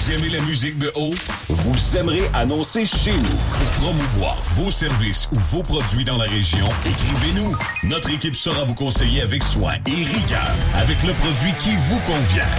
Vous aimez la musique de haut? Vous aimerez annoncer chez nous. Pour promouvoir vos services ou vos produits dans la région, écrivez-nous. Notre équipe saura vous conseiller avec soin et rigueur avec le produit qui vous convient.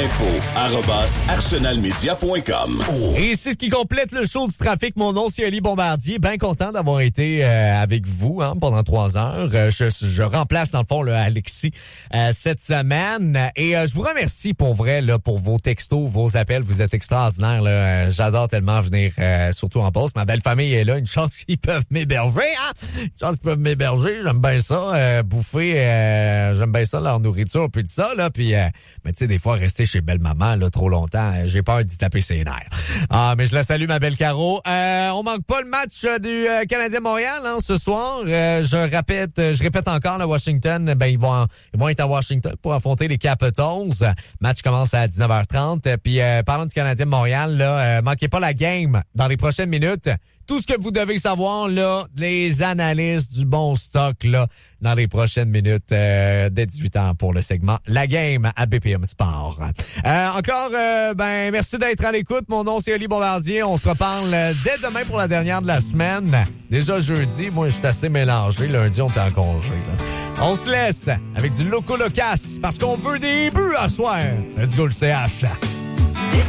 info@arsenalmedia.com. Et c'est ce qui complète le show du trafic. Mon nom, c'est Ali Bombardier. Bien content d'avoir été avec vous pendant 3 heures. Je remplace, dans le fond, Alexis cette semaine. Et je vous remercie pour vrai là, pour vos textos, vos appels. Vous êtes extraordinaires. Là. J'adore tellement venir, surtout en pause. Ma belle famille est là. Une chance qu'ils peuvent m'héberger. Hein? Une chance qu'ils peuvent m'héberger. J'aime bien ça. Bouffer, j'aime bien ça, leur nourriture, puis tout ça. Là. Puis, mais tu sais, des fois, rester chez belle-maman là, trop longtemps, j'ai peur d'y taper ses nerfs. Mais je la salue, ma belle Caro. On manque pas le match du Canadien-Montréal ce soir. Je répète encore, là, Washington, ils vont être à Washington pour affronter les Capitals. Match commence à 19h30. Puis parlant du Canadien-Montréal, là, manquez pas la game dans les prochaines minutes. Tout ce que vous devez savoir, là, les analyses du bon stock, là, dans les prochaines minutes, dès 18h pour le segment La Game à BPM Sport. Encore, merci d'être à l'écoute. Mon nom, c'est Ali Bombardier. On se reparle dès demain pour la dernière de la semaine. Déjà jeudi, moi, je suis assez mélangé. Lundi, on est en congé, là. On se laisse avec du Loco Locas parce qu'on veut des buts à soir. Let's go le CH.